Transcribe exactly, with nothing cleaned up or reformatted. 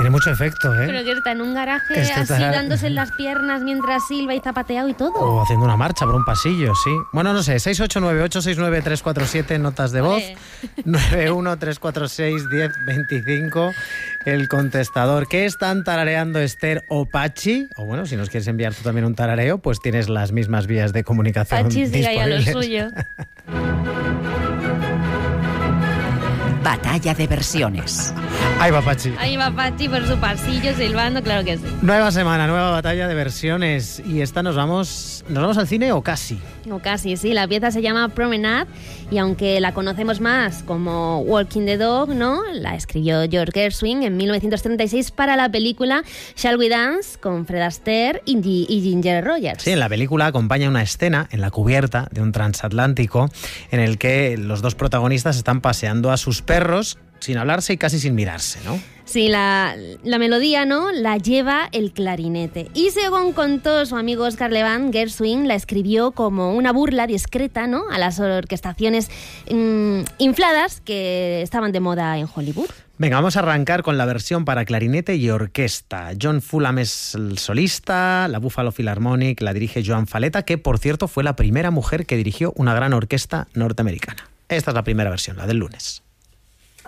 Tiene mucho efecto, ¿eh? Pero que está en un garaje Este así está- dándose en las piernas mientras silba y zapateado y todo. O haciendo una marcha por un pasillo, sí. Bueno, no sé, seis ocho nueve ocho seis nueve tres cuatro siete, notas de voz. Ole. nueve uno tres cuatro seis uno cero dos cinco, el contestador. ¿Qué están tarareando Esther o Pachi? O bueno, si nos quieres enviar tú también un tarareo, pues tienes las mismas vías de comunicación Pachi siga ya lo disponibles. suyo. Batalla de versiones. Ahí va Pachi. Ahí va Pachi por su pasillo silbando, claro que sí. Nueva semana, nueva batalla de versiones. Y esta nos vamos, ¿nos vamos al cine o casi? O casi, sí. La pieza se llama Promenade y aunque la conocemos más como Walking the Dog, ¿no? La escribió George Gershwin en mil novecientos treinta y seis para la película Shall We Dance con Fred Astaire y, Gi- y Ginger Rogers. Sí, en la película acompaña una escena en la cubierta de un transatlántico en el que los dos protagonistas están paseando a sus perros sin hablarse y casi sin mirarse, ¿no? Sí, la, la melodía, ¿no?, la lleva el clarinete. Y según contó su amigo Oscar Levant, Gershwin la escribió como una burla discreta, ¿no?, a las orquestaciones mmm, infladas que estaban de moda en Hollywood. Venga, vamos a arrancar con la versión para clarinete y orquesta. John Fulham es el solista, la Buffalo Philharmonic la dirige Joan Faleta, que por cierto fue la primera mujer que dirigió una gran orquesta norteamericana. Esta es la primera versión, la del lunes.